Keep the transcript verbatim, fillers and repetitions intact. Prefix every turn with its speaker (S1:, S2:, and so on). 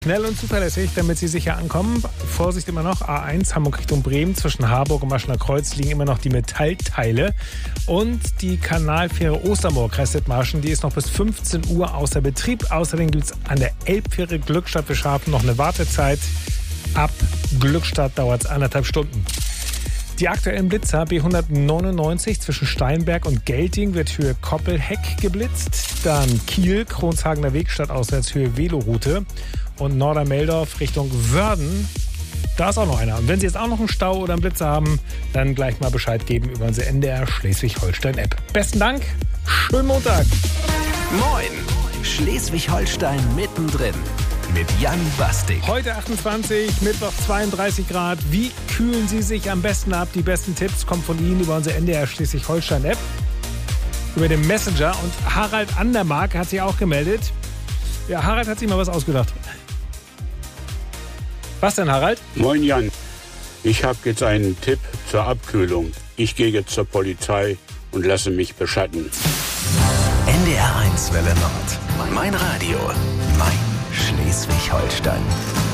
S1: Schnell und zuverlässig, damit Sie sicher ankommen. Vorsicht immer noch, A eins Hamburg Richtung Bremen. Zwischen Harburg und Maschener Kreuz liegen immer noch die Metallteile. Und die Kanalfähre Ostermoor, Kreis-Dithmarschen, die ist noch bis fünfzehn Uhr außer Betrieb. Außerdem gibt es an der Elbfähre Glückstadt für Schafen noch eine Wartezeit. Ab Glückstadt dauert es anderthalb Stunden. Die aktuellen Blitzer B hundertneunundneunzig zwischen Steinberg und Gelting wird Höhe Koppelheck geblitzt. Dann Kiel, Kronshagener Weg stadtauswärts Höhe Veloroute. Und Nordermeldorf Richtung Wörden, da ist auch noch einer. Und wenn Sie jetzt auch noch einen Stau oder einen Blitzer haben, dann gleich mal Bescheid geben über unsere N D R Schleswig-Holstein-App. Besten Dank, schönen Montag.
S2: Moin, Schleswig-Holstein mittendrin mit Jan Bastik.
S1: Heute achtundzwanzig, Mittwoch zweiunddreißig Grad. Wie kühlen Sie sich am besten ab? Die besten Tipps kommen von Ihnen über unsere N D R Schleswig-Holstein-App, über den Messenger. Und Harald Andermark hat sich auch gemeldet. Ja, Harald hat sich mal was ausgedacht. Was denn, Harald?
S3: Moin Jan, ich habe jetzt einen Tipp zur Abkühlung. Ich gehe jetzt zur Polizei und lasse mich beschatten.
S2: N D R eins Welle Nord. Mein Radio. Mein Schleswig-Holstein.